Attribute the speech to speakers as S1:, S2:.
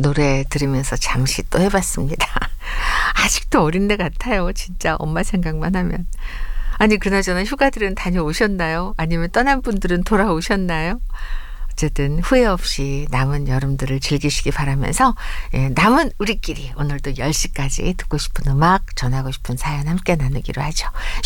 S1: 노래 들으면서 잠시 또 해봤습니다. 아직도 어린애 같아요. 진짜 엄마 생각만 하면. 아니 그나저나 휴가들은 다녀오셨나요? 아니면 떠난 분들은 돌아오셨나요? 어쨌든 후회 없이 남은 여름들을 즐기시기 바라면서 남은 우리끼리 오늘도 10시까지 듣고 싶은 음악, 전하고 싶은 사연 함께 나누기로 하죠.